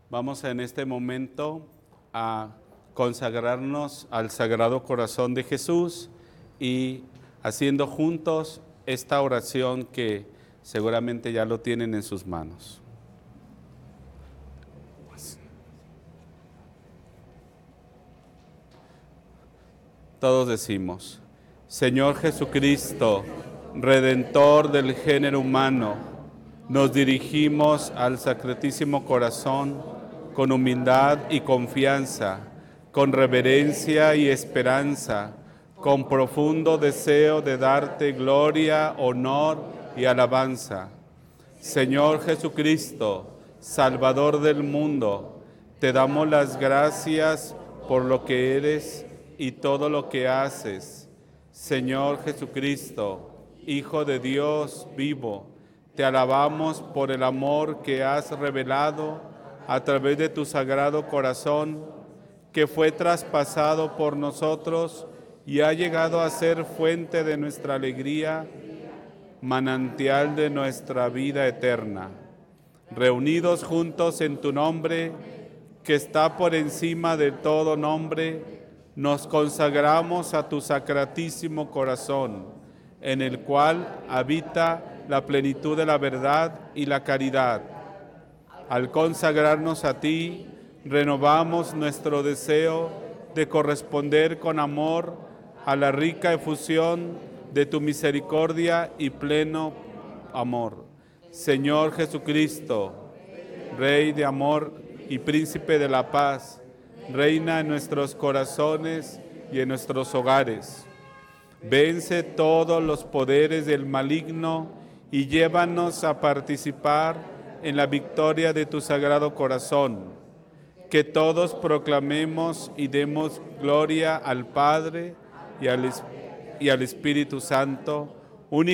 Vamos en este momento a consagrarnos al Sagrado Corazón de Jesús y haciendo juntos esta oración que seguramente ya lo tienen en sus manos. Todos decimos: Señor Jesucristo, Redentor del género humano, nos dirigimos al Sacratísimo Corazón con humildad y confianza, con reverencia y esperanza, con profundo deseo de darte gloria, honor y alabanza. Señor Jesucristo, Salvador del mundo, te damos las gracias por lo que eres y todo lo que haces. Señor Jesucristo, Hijo de Dios vivo, te alabamos por el amor que has revelado a través de tu Sagrado Corazón, que fue traspasado por nosotros y ha llegado a ser fuente de nuestra alegría, manantial de nuestra vida eterna. Reunidos juntos en tu nombre, que está por encima de todo nombre, nos consagramos a tu Sacratísimo Corazón, en el cual habita la plenitud de la verdad y la caridad. Al consagrarnos a ti, renovamos nuestro deseo de corresponder con amor a la rica efusión de tu misericordia y pleno amor. Señor Jesucristo, Rey de amor y Príncipe de la paz, reina en nuestros corazones y en nuestros hogares. Vence todos los poderes del maligno y llévanos a participar en la victoria de tu Sagrado Corazón. Que todos proclamemos y demos gloria al Padre y al Espíritu Santo,